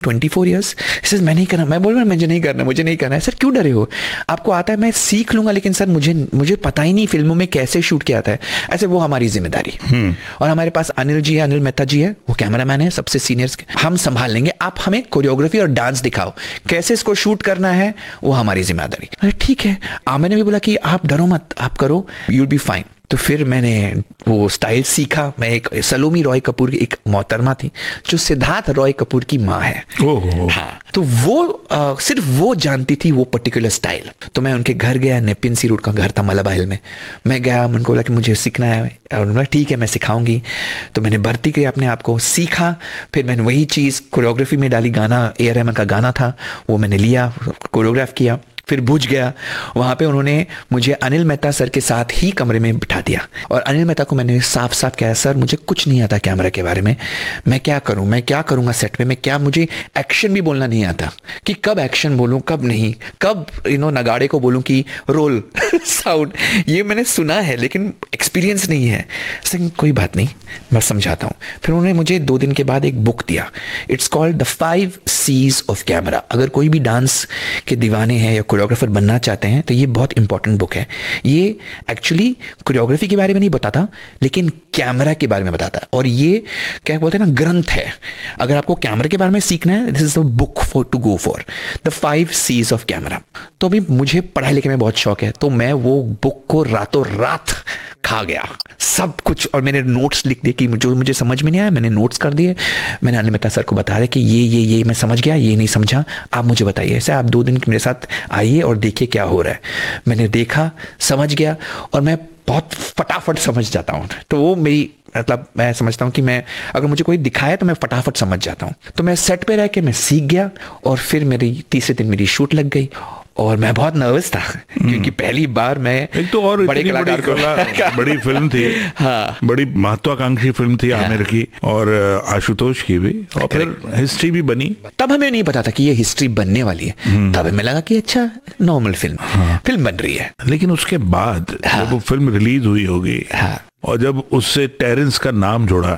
24 years? Sir मैं नहीं करना, मैं बोल रहा मुझे नहीं करना है। सर क्यों डरे हो? आपको आता है, मैं सीख लूंगा, लेकिन सर मुझे पता ही नहीं फिल्मों में कैसे शूट किया जाता है। ऐसे वो हमारी जिम्मेदारी। और हमारे पास अनिल जी है, अनिल मेहता जी है, वो कैमरामैन है, सबसे सीनियर्स, हम संभाल लेंगे, आप हमें कोरियोग्राफी और डांस दिखाओ, कैसे इसको शूट करना है वो हमारी जिम्मेदारी। अरे ठीक है। मैंने भी बोला कि आप डरो मत, आप करो, यू विल बी फाइन। तो फिर मैंने वो स्टाइल सीखा। मैं एक सलोमी रॉय कपूर की एक मोहतरमा थी जो सिद्धार्थ रॉय कपूर की माँ है। हाँ, तो वो सिर्फ वो जानती थी वो पर्टिकुलर स्टाइल। तो मैं उनके घर गया, नेपिन सी रोड का घर था मलाबा हिल में। मैं गया, उनको बोला कि मुझे सीखना है, और उन्होंने ठीक है मैं सिखाऊंगी। तो मैंने भर्ती किया अपने आप को, सीखा। फिर मैंने वही चीज़ कोरियोग्राफी में डाली। गाना ए आर रहमान का गाना था, वो मैंने लिया, कोरियोग्राफ किया। फिर भुज गया। वहाँ पे उन्होंने मुझे अनिल मेहता सर के साथ ही कमरे में बिठा दिया, और अनिल मेहता को मैंने साफ साफ कहा, सर मुझे कुछ नहीं आता कैमरा के बारे में, मैं क्या करूँ, मैं क्या करूँगा सेट में, मैं क्या, मुझे एक्शन भी बोलना नहीं आता कि कब एक्शन बोलूँ कब नहीं, कब नगाड़े को बोलूँ कि रोल साउंड, ये मैंने सुना है लेकिन एक्सपीरियंस नहीं है। सर कोई बात नहीं, मैं समझाता हूँ। फिर उन्होंने मुझे 2 दिन के बाद एक बुक दिया, it's called the 5 C's of camera. अगर कोई भी डांस के दीवाने हैं या कोरियोग्राफर बनना चाहते हैं तो ये बहुत इंपॉर्टेंट बुक है। ये एक्चुअली कोरियोग्राफी के बारे में नहीं बताता, लेकिन कैमरा के बारे में बताता है। और ये क्या बोलते हैं ना, ग्रंथ है। अगर आपको कैमरा के बारे में सीखना है, this is the book for to go for, the 5 C's of camera. तो अभी मुझे पढ़ाई लिखे में बहुत शौक है, तो मैं वो बुक को रातों रात खा गया सब कुछ। और मैंने नोट्स लिख दिए कि जो मुझे समझ में नहीं आया मैंने नोट्स कर दिए। मैंने अनिल मेहता सर को बता दिया कि ये मैं समझ गया, ये नहीं समझा, आप मुझे बताइए। ऐसे आप 2 दिन मेरे साथ आइए और देखिए क्या हो रहा है। मैंने देखा, समझ गया, और मैं बहुत फटाफट समझ जाता हूँ। तो वो मेरी मतलब, मैं समझता हूँ कि मैं अगर मुझे कोई दिखाए तो मैं फटाफट समझ जाता हूँ। तो मैं सेट पे रह के मैं सीख गया, और फिर मेरी तीसरे दिन मेरी शूट लग गई। और मैं बहुत नर्वस था क्योंकि पहली बार मैं एक तो और बड़े कलाकार को बड़ी फिल्म थी। हाँ, बड़ी महत्वाकांक्षी फिल्म थी आमिर की और आशुतोष की भी, और फिर हिस्ट्री भी बनी। तब हमें नहीं पता था कि ये हिस्ट्री बनने वाली है। तब हमें लगा कि अच्छा नॉर्मल फिल्म बन रही है। लेकिन उसके बाद जब वो फिल्म रिलीज हुई होगी, और जब उससे टेरेंस का नाम जोड़ा,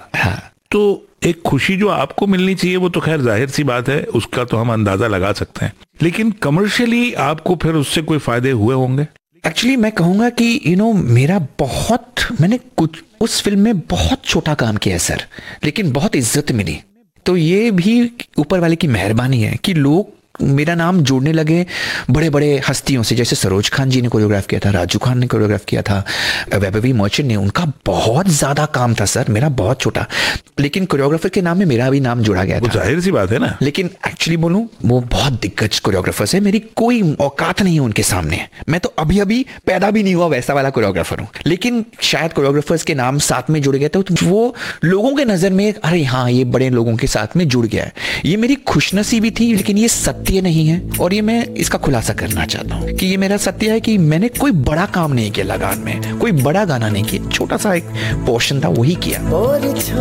तो एक खुशी जो आपको मिलनी चाहिए वो तो खैर जाहिर सी बात है, उसका तो हम अंदाजा लगा सकते हैं। लेकिन कमर्शियली आपको फिर उससे कोई फायदे हुए होंगे? एक्चुअली मैं कहूँगा कि मैंने कुछ उस फिल्म में बहुत छोटा काम किया है सर, लेकिन बहुत इज्जत मिली। तो ये भी ऊपर वाले की मेहरबानी है कि लोग मेरा नाम जोड़ने लगे बड़े बड़े हस्तियों से। जैसे सरोज खान जी ने कोरियोग्राफ किया था, राजू खान ने कोरियोग्राफ किया था, वैभवी मर्चेंट ने, उनका बहुत ज्यादा काम था सर, मेरा बहुत छोटा। लेकिन कोरियोग्राफर के नाम में मेरा भी नाम जोड़ा गया था। जाहिर सी बात है ना। लेकिन एक्चुअली बोलूं, वो बहुत दिग्गज कोरियोग्राफर्स है, मेरी कोई औकात नहीं है उनके सामने। मैं तो अभी अभी पैदा भी नहीं हुआ वैसा वाला कोरियोग्राफर हूँ। लेकिन शायद कोरियोग्राफर्स के नाम साथ में जुड़ गए थे, तो वो लोगों के नजर में अरे हाँ ये बड़े लोगों के साथ में जुड़ गया है। ये मेरी खुशनसीबी थी, लेकिन ये सत्य नहीं है। और ये मैं इसका खुलासा करना चाहता हूँ कि ये मेरा सत्य है कि मैंने कोई बड़ा काम नहीं किया लगान में, कोई बड़ा गाना नहीं किया, छोटा सा एक पोर्शन था वही किया।